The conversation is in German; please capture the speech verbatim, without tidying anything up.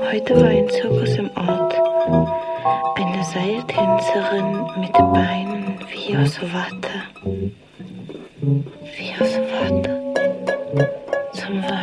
Heute war ein Zirkus im Ort. Eine Seiltänzerin mit Beinen wie aus Watte.